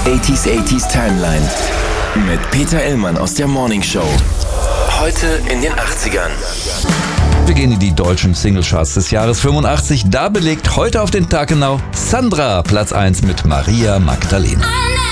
80s Timeline mit Peter Illmann aus der Morning Show. Heute in den 80ern. Wir gehen in die deutschen Singlecharts des Jahres 85. Da belegt heute auf den Tag genau Sandra Platz 1 mit Maria Magdalena.